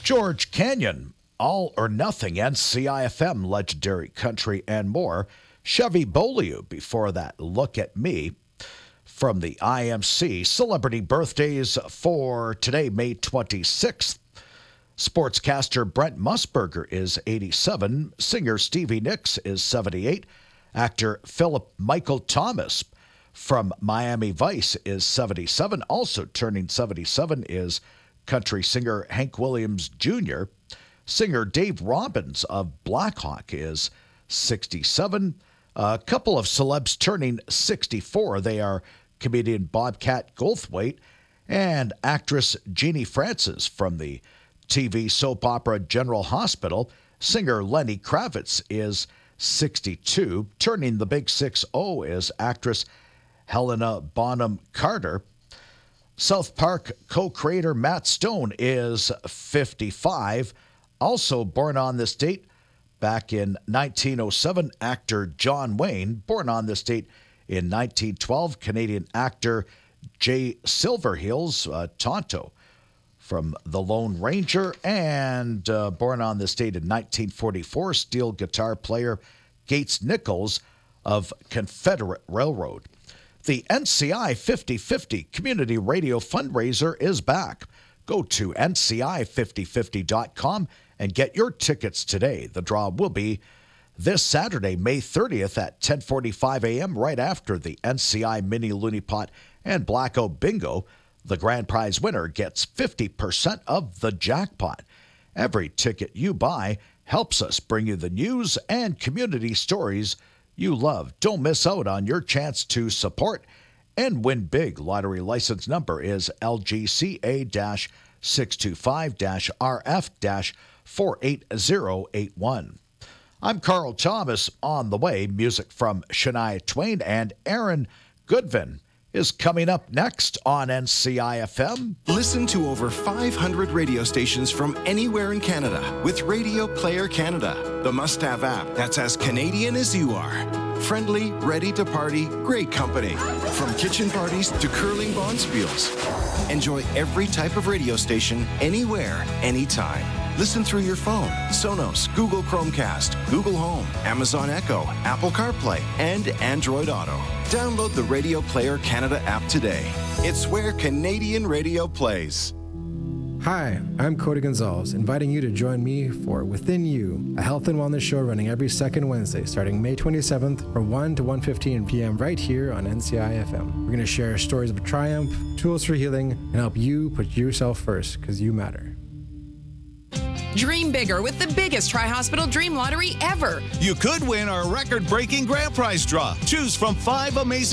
George Canyon, All or Nothing, NCIFM, Legendary Country, and more. Chevy Beaulieu, before that, Look at Me. From the IMC, celebrity birthdays for today, May 26th. Sportscaster Brent Musburger is 87. Singer Stevie Nicks is 78. Actor Philip Michael Thomas from Miami Vice is 77. Also turning 77 is country singer Hank Williams Jr. Singer Dave Robbins of Blackhawk is 67. A couple of celebs turning 64. They are comedian Bobcat Goldthwait and actress Jeannie Francis from the TV soap opera General Hospital. Singer Lenny Kravitz is 62. Turning the big 6-0 is actress Helena Bonham Carter. South Park co-creator Matt Stone is 55. Also born on this date, back in 1907, actor John Wayne. Born on this date in 1912, Canadian actor Jay Silverheels, Tonto from The Lone Ranger. And born on this date in 1944, steel guitar player Gates Nichols of Confederate Railroad. The NCI 50/50 Community Radio Fundraiser is back. Go to NCI5050.com and get your tickets today. The draw will be this Saturday, May 30th at 10:45 a.m. right after the NCI Mini Looney Pot and Blackout Bingo. The grand prize winner gets 50% of the jackpot. Every ticket you buy helps us bring you the news and community stories you love. Don't miss out on your chance to support and win big. Lottery license number is LGCA-625-RF-48081. I'm Carl Thomas. On the way, music from Shania Twain and Aaron Goodvin is coming up next on NCIFM. Listen to over 500 radio stations from anywhere in Canada with Radio Player Canada, the must-have app that's as Canadian as you are. Friendly, ready to party, great company. From kitchen parties to curling bonspiels. Enjoy every type of radio station, anywhere, anytime. Listen through your phone, Sonos, Google Chromecast, Google Home, Amazon Echo, Apple CarPlay, and Android Auto. Download the Radio Player Canada app today. It's where Canadian radio plays. Hi, I'm Cody Gonzalez, inviting you to join me for Within You, a health and wellness show running every second Wednesday, starting May 27th from 1 to 1:15 p.m. right here on NCIFM. We're going to share stories of triumph, tools for healing, and help you put yourself first, because you matter. Dream bigger with the biggest Tri-Hospital Dream Lottery ever. You could win our record-breaking grand prize draw. Choose from 5 amazing